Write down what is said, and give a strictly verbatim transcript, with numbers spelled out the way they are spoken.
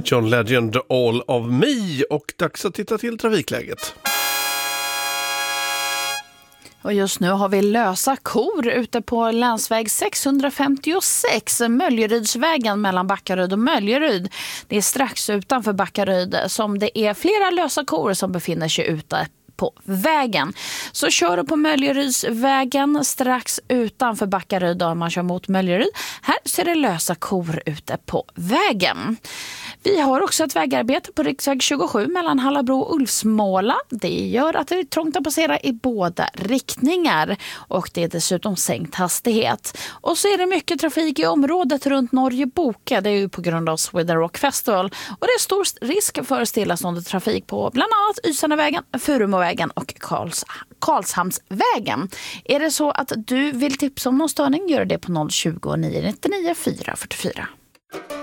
John Legend, All of Me, och dags att titta till trafikläget. Och just nu har vi lösa kor ute på länsväg sexhundrafemtiosex, Möljerydsvägen mellan Backaryd och Möljeryd. Det är strax utanför Backaryd som det är flera lösa kor som befinner sig ute på vägen. Så kör du på Möljerydsvägen strax utanför Backaryd om man kör mot Möljeryd. Här ser det lösa kor ute på vägen. Vi har också ett vägarbete på riksväg tjugosju mellan Hallabro och Ulfsmåla. Det gör att det är trångt att passera i båda riktningar och det är dessutom sänkt hastighet. Och så är det mycket trafik i området runt Norge Boke. Det är ju på grund av Sweden Rock Festival. Och det är stor risk för stillastående trafik på bland annat Ysanavägen, Furumovägen och Karls, Karlshamnsvägen. Är det så att du vill tipsa om någon störning, gör det på noll tjugo, nio nittionio, fyra fyrtiofyra.